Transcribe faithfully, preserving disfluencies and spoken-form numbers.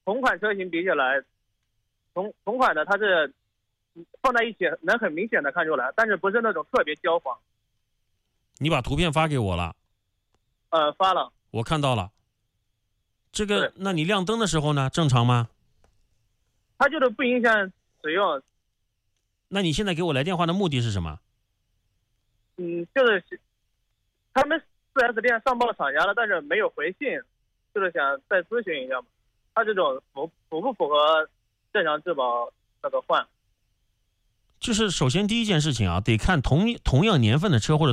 同款车型比起来，同同款的它是放在一起能很明显的看出来，但是不是那种特别焦黄。 你把图片发给我了？ 呃，发了， 我看到了。这个，那你亮灯的时候呢，正常吗？ 它就是不影响使用。 那你现在给我来电话的目的是什么？ 嗯，就是他们 四 S 店上报厂家了，但是没有回信，就是想再咨询一下嘛。它这种符符不符合正常质保那个换？ 就是首先第一件事情啊，得看同同样年份的车或者